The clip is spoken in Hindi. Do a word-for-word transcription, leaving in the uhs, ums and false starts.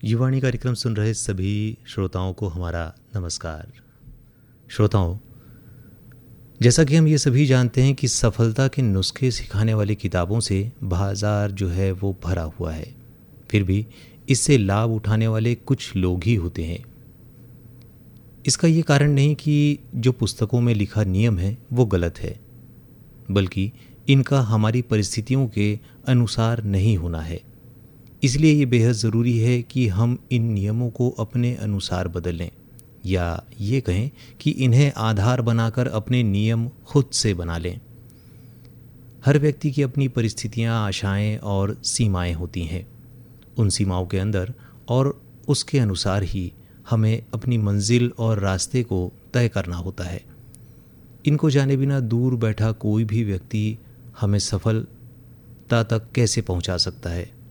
युवाणी कार्यक्रम सुन रहे सभी श्रोताओं को हमारा नमस्कार। श्रोताओं, जैसा कि हम ये सभी जानते हैं कि सफलता के नुस्खे सिखाने वाली किताबों से बाजार जो है वो भरा हुआ है, फिर भी इससे लाभ उठाने वाले कुछ लोग ही होते हैं। इसका ये कारण नहीं कि जो पुस्तकों में लिखा नियम है वो गलत है, बल्कि इनका हमारी परिस्थितियों के अनुसार नहीं होना है। इसलिए ये बेहद ज़रूरी है कि हम इन नियमों को अपने अनुसार बदलें, या ये कहें कि इन्हें आधार बनाकर अपने नियम खुद से बना लें। हर व्यक्ति की अपनी परिस्थितियां, आशाएं और सीमाएं होती हैं। उन सीमाओं के अंदर और उसके अनुसार ही हमें अपनी मंजिल और रास्ते को तय करना होता है। इनको जाने बिना दूर बैठा कोई भी व्यक्ति हमें सफलता तक कैसे पहुंचा सकता है।